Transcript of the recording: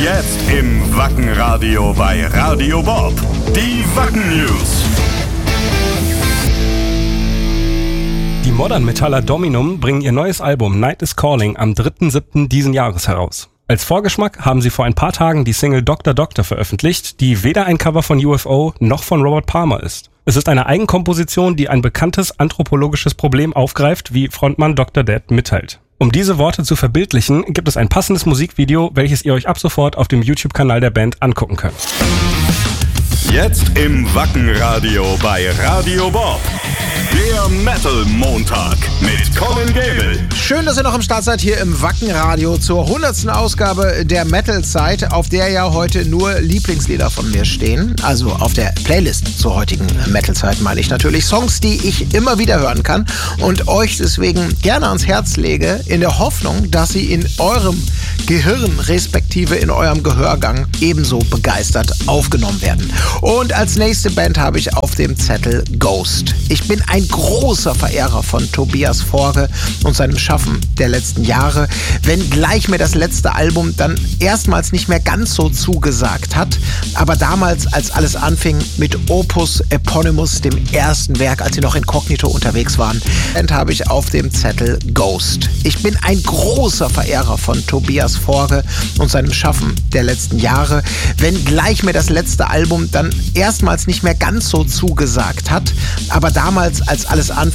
Jetzt im Wacken-Radio bei Radio Bob. Die Wacken-News. Die Modern Metaller Dominum bringen ihr neues Album Night is Calling am 3.7. diesen Jahres heraus. Als Vorgeschmack haben sie vor ein paar Tagen die Single Dr. Doctor veröffentlicht, die weder ein Cover von UFO noch von Robert Palmer ist. Es ist eine Eigenkomposition, die ein bekanntes anthropologisches Problem aufgreift, wie Frontmann Dr. Dead mitteilt. Um diese Worte zu verbildlichen, gibt es ein passendes Musikvideo, welches ihr euch ab sofort auf dem YouTube-Kanal der Band angucken könnt. Jetzt im Wacken-Radio bei Radio Bob. Der Metal-Montag mit Colin Gable. Schön, dass ihr noch am Start seid hier im Wacken-Radio zur 100. Ausgabe der Metal-Zeit, auf der ja heute nur Lieblingslieder von mir stehen. Also auf der Playlist zur heutigen Metal-Zeit meine ich natürlich Songs, die ich immer wieder hören kann und euch deswegen gerne ans Herz lege, in der Hoffnung, dass sie in eurem Gehirn respektive in eurem Gehörgang ebenso begeistert aufgenommen werden. Und als nächste Band habe ich auf dem Zettel Ghost. Ich bin ein großer Verehrer von Tobias Forge und seinem Schaffen der letzten Jahre, wenngleich mir das letzte Album dann erstmals nicht mehr ganz so zugesagt hat. Aber damals, als alles anfing mit Opus Eponymous, dem ersten Werk, als sie noch inkognito unterwegs waren, habe ich auf dem Zettel Ghost. Ich bin ein großer Verehrer von Tobias Forge und seinem Schaffen der letzten Jahre, wenngleich mir das letzte Album dann erstmals nicht mehr ganz so zugesagt hat. Aber damals, als alles anfing,